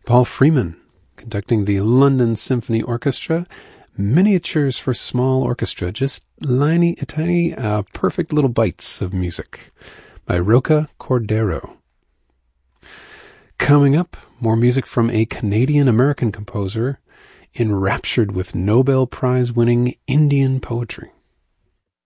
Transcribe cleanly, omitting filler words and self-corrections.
Paul Freeman, conducting the London Symphony Orchestra, Miniatures for Small Orchestra, just tiny, perfect little bites of music by Roca Cordero. Coming up, more music from a Canadian-American composer enraptured with Nobel Prize-winning Indian poetry.